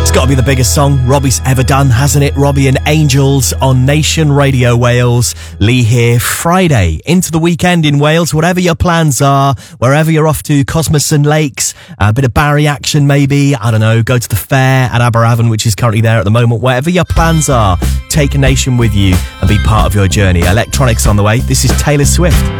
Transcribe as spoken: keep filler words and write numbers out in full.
It's got to be the biggest song Robbie's ever done, hasn't it? Robbie and Angels on Nation Radio Wales. Lee here, Friday into the weekend in Wales. Whatever your plans are, wherever you're off to, Cosmoston Lakes, a bit of Barry action maybe, I don't know, go to the fair at Aberavon, which is currently there at the moment. Whatever your plans are, take a Nation with you and be part of your journey. Electronics on the way. This is Taylor Swift.